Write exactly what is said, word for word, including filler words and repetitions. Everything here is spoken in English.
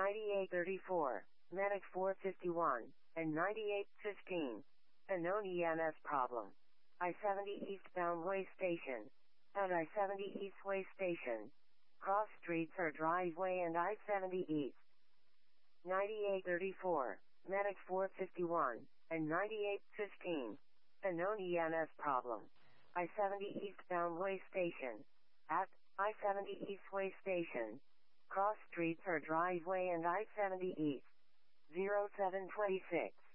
ninety-eight thirty-four, Medic four fifty-one, and ninety-eight fifteen. A known E M S problem. I seventy eastbound way station. At I seventy east way station. Cross streets or driveway and I seventy east. ninety-eight thirty-four, Medic four fifty-one, and ninety-eight fifteen. A known E M S problem. I seventy eastbound way station. At I seventy east way station. Cross streets or driveway and I seventy east. zero seven twenty-six.